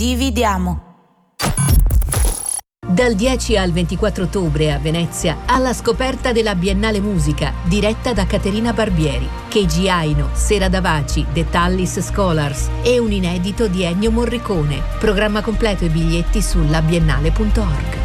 Dividiamo. Dal 10 al 24 ottobre a Venezia, alla scoperta della Biennale Musica, diretta da Caterina Barbieri, Keiji Aino, Sera Davaci, The Tallis Scholars e un inedito di Ennio Morricone. Programma completo e biglietti su labiennale.org.